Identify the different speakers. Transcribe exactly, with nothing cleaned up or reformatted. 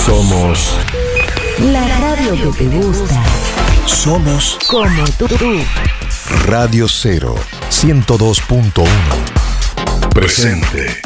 Speaker 1: Somos
Speaker 2: la radio que te gusta.
Speaker 1: Somos
Speaker 2: como tú.
Speaker 1: Radio Cero ciento dos punto uno. Presente.